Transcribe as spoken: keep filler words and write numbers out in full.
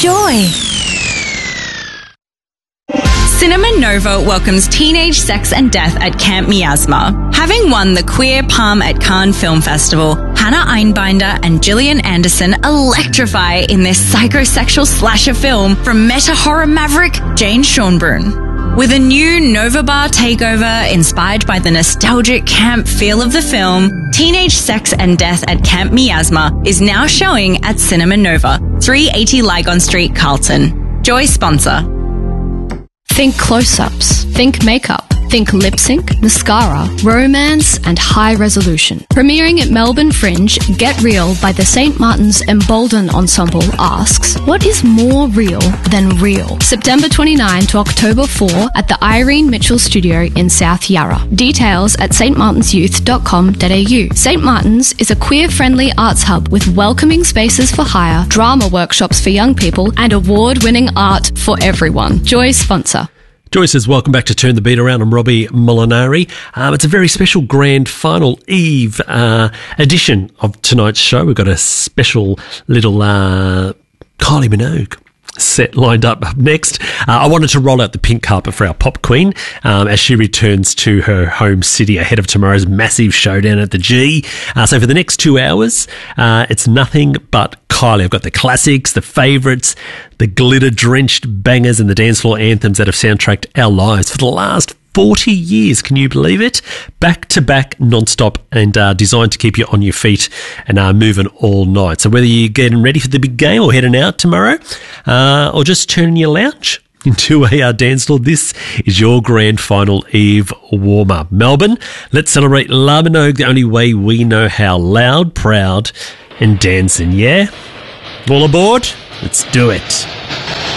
Joy. Cinema Nova welcomes Teenage Sex and Death at Camp Miasma. Having won the Queer Palm at Cannes Film Festival, Hannah Einbinder and Gillian Anderson electrify in this psychosexual slasher film from meta-horror maverick Jane Schonbrun. With a new Nova Bar takeover inspired by the nostalgic camp feel of the film, Teenage Sex and Death at Camp Miasma is now showing at Cinema Nova, three eighty Lygon Street, Carlton. Joy sponsor. Think close-ups. Think makeup. Think lip sync, mascara, romance, and high resolution. Premiering at Melbourne Fringe, Get Real by the Saint Martin's Embolden Ensemble asks, what is more real than real? September twenty-ninth to October fourth at the Irene Mitchell Studio in South Yarra. Details at s t martins youth dot com dot a u. Saint Martin's is a queer-friendly arts hub with welcoming spaces for hire, drama workshops for young people, and award-winning art for everyone. Joy sponsor. Joy says, welcome back to Turn the Beat Around. I'm Robbie Molinari. Um, it's a very special grand final eve uh, edition of tonight's show. We've got a special little uh, Kylie Minogue set lined up next. Uh, I wanted to roll out the pink carpet for our pop queen um, as she returns to her home city ahead of tomorrow's massive showdown at the G. Uh, so for the next two hours, uh, it's nothing but Kylie. I've got the classics, the favourites, the glitter-drenched bangers and the dance floor anthems that have soundtracked our lives for the last forty years. Can you believe it? Back to back, non-stop, and uh, designed to keep you on your feet and uh, moving all night. So whether you're getting ready for the big game or heading out tomorrow uh, or just turning your lounge into a uh, dance floor, this is your grand final eve warm-up. Melbourne, let's celebrate La Minogue the only way we know how. Loud, proud, and dancing, yeah? All aboard? Let's do it.